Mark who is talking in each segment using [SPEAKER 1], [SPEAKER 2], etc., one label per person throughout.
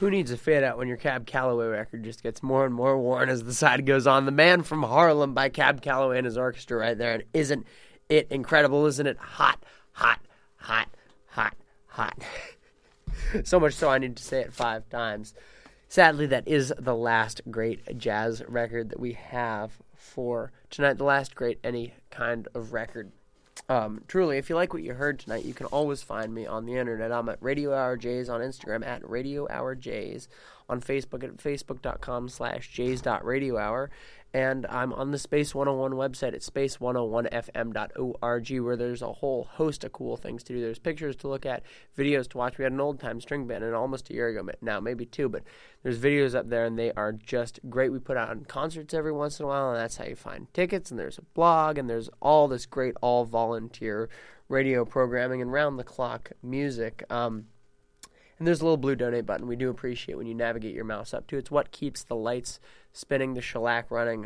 [SPEAKER 1] Who needs a fade out when your Cab Calloway record just gets more and more worn as the side goes on? The Man from Harlem by Cab Calloway and his orchestra right there. And isn't it incredible? Isn't it hot, hot, hot, hot, hot? So much so I need to say it 5 times. Sadly, that is the last great jazz record that we have for tonight. The last great any kind of record. Truly, if you like what you heard tonight, you can always find me on the internet. I'm at Radio Hour Jays on Instagram, at Radio Hour Jays on Facebook at facebook.com/jays.radiohour. And I'm on the Space 101 website at space101fm.org, where there's a whole host of cool things to do. There's pictures to look at, videos to watch. We had an old-time string band, and almost a year ago now, maybe 2, but there's videos up there, and they are just great. We put out on concerts every once in a while, and that's how you find tickets. And there's a blog, and there's all this great all-volunteer radio programming and round-the-clock music. And there's a little blue donate button. We do appreciate when you navigate your mouse up to. It's what keeps the lights spinning, the shellac running.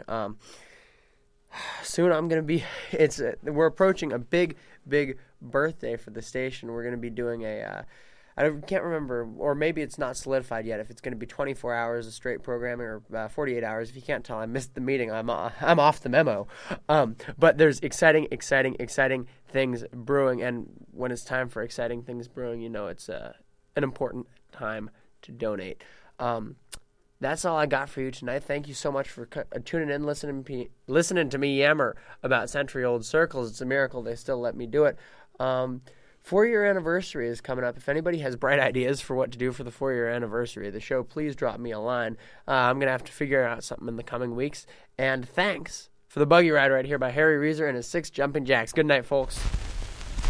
[SPEAKER 1] Soon I'm going to be, we're approaching a big, big birthday for the station. We're going to be doing I can't remember, or maybe it's not solidified yet, if it's going to be 24 hours of straight programming or 48 hours. If you can't tell, I missed the meeting. I'm off the memo. But there's exciting things brewing, and when it's time for exciting things brewing, it's an important time to donate. That's all I got for you tonight. Thank you so much for tuning in, listening to me yammer about century-old circles. It's a miracle they still let me do it. 4-year anniversary is coming up. If anybody has bright ideas for what to do for the 4-year anniversary of the show, please drop me a line. I'm going to have to figure out something in the coming weeks. And thanks for the Buggy Ride right here by Harry Reeser and his 6 Jumping Jacks. Good night, folks.